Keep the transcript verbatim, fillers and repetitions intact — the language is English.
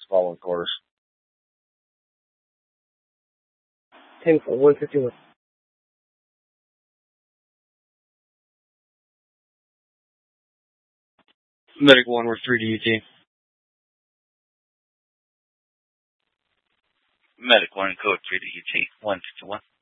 following quarters. ten for one fifty-one. Medic one, we're three to U T. Medic one, code three to U T, one fifty-one.